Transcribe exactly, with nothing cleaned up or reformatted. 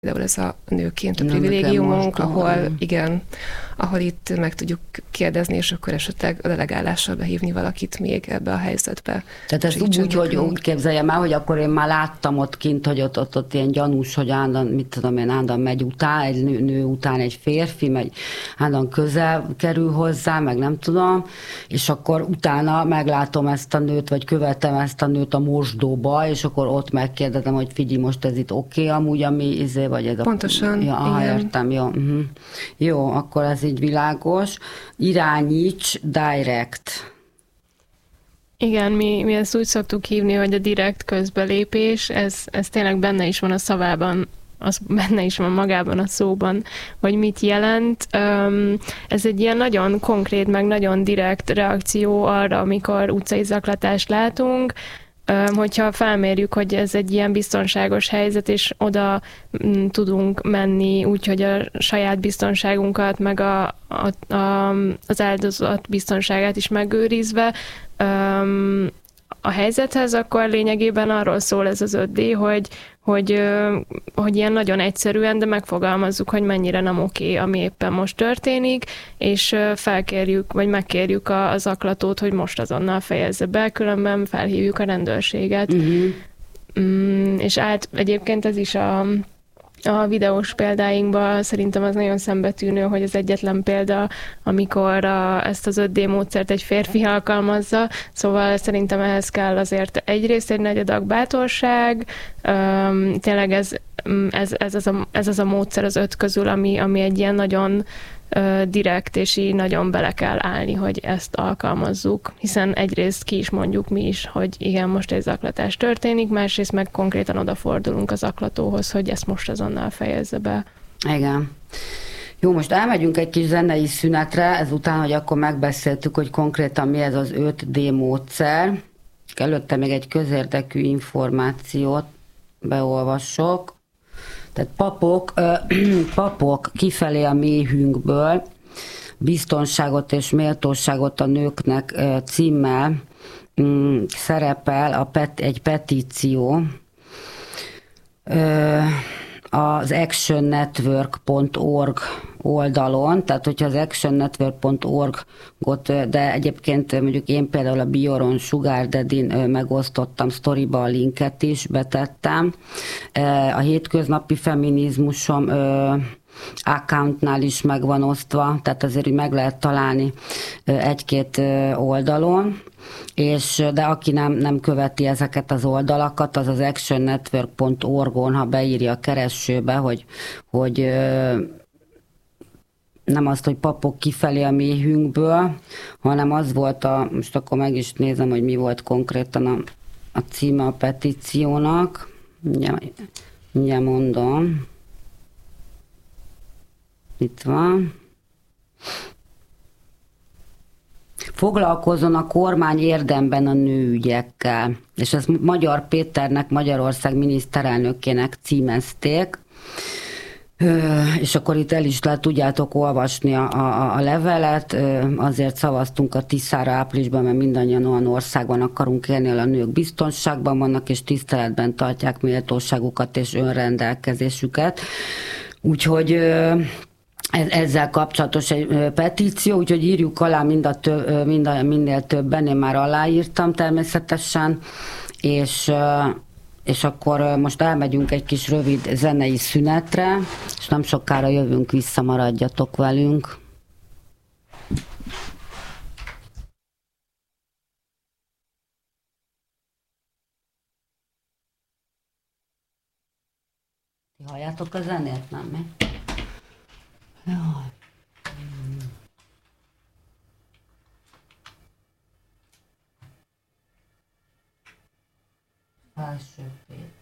például ez a nőként a Nem privilégiumunk, nekem most, ahol ah. igen, ahol itt meg tudjuk kérdezni, és akkor esetleg a delegálással behívni valakit még ebbe a helyzetbe. Tehát ezt úgy, úgy, hogy úgy képzeljem el, hogy akkor én már láttam ott kint, hogy ott, ott, ott ilyen gyanús, hogy állandóan, mit tudom én, állandóan megy után, egy nő, nő után egy férfi, megy, állandóan közel kerül hozzá, meg nem tudom, és akkor utána meglátom ezt a nőt, vagy követem ezt a nőt a mosdóba, és akkor ott megkérdezem, hogy figyelj, most ez itt oké, okay, amúgy, ami izé, vagy ez a... Pontosan, ja, aha, igen. értem, jó. Uh-huh. Jó, akkor ez így világos. Irányíts, direct. Igen, mi, mi ezt úgy szoktuk hívni, hogy a direkt közbelépés, ez, ez tényleg benne is van a szavában, az benne is van magában a szóban, hogy mit jelent. Ez egy ilyen nagyon konkrét, meg nagyon direkt reakció arra, amikor utcai zaklatást látunk, hogyha felmérjük, hogy ez egy ilyen biztonságos helyzet, és oda tudunk menni úgy, hogy a saját biztonságunkat, meg a, a, a, az áldozat biztonságát is megőrizve a helyzethez, akkor lényegében arról szól ez az öt dé, hogy, hogy, hogy ilyen nagyon egyszerűen, de megfogalmazzuk, hogy mennyire nem oké, ami éppen most történik, és felkérjük, vagy megkérjük a, a zaklatót, hogy most azonnal fejezze be, különben felhívjuk a rendőrséget. Uh-huh. Mm, és át egyébként ez is a A videós példáinkban szerintem az nagyon szembetűnő, hogy az egyetlen példa, amikor a, ezt az öt dé módszert egy férfi alkalmazza, szóval szerintem ehhez kell azért egyrészt egy nagy adag bátorság, um, tényleg ez, ez, ez, az a, ez az a módszer az öt közül, ami, ami egy ilyen nagyon uh, direkt, és így nagyon bele kell állni, hogy ezt alkalmazzuk, hiszen egyrészt ki is mondjuk mi is, hogy igen, most egy zaklatás történik, másrészt meg konkrétan odafordulunk az zaklatóhoz, hogy ezt most azonnal fejezze be. Igen. Jó, most elmegyünk egy kis zenei szünetre, ezután, hogy akkor megbeszéltük, hogy konkrétan mi ez az öt dé módszer. Előtte még egy közérdekű információt beolvassok. Tehát papok, ö, papok kifelé a méhünkből biztonságot és méltóságot a nőknek ö, címmel m, szerepel a pet, egy petíció ö, az action network pont org oldalon, tehát hogyha az action network pont org-ot, de egyébként mondjuk én például a Bioron Sugar Daddy-n megosztottam sztoriba a linket is, betettem. A hétköznapi feminizmusom accountnál is meg van osztva, tehát azért úgy meg lehet találni egy-két oldalon, és, de aki nem, nem követi ezeket az oldalakat, az az action network pont org-on, ha beírja a keresőbe, hogy, hogy nem azt, hogy papok kifelé a méhünkből, hanem az volt a, most akkor meg is nézem, hogy mi volt konkrétan a, a címe a petíciónak, mindjárt, mindjárt mondom. Itt van. Foglalkozzon a kormány érdemben a nőügyekkel. És ezt Magyar Péternek, Magyarország miniszterelnökének címezték. És akkor itt el is lehet, tudjátok olvasni a, a, a levelet, azért szavaztunk a Tiszára áprilisban, mert mindannyian olyan országban akarunk élni, ahol a nők biztonságban vannak, és tiszteletben tartják méltóságukat és önrendelkezésüket. Úgyhogy ezzel kapcsolatos egy petíció, úgyhogy írjuk alá mind a több, mind a, minél többen, én már aláírtam természetesen, és, és akkor most elmegyünk egy kis rövid zenei szünetre, és nem sokára jövünk vissza, maradjatok velünk. Halljátok a zenét, nem mi? Jaj. Felső Péter.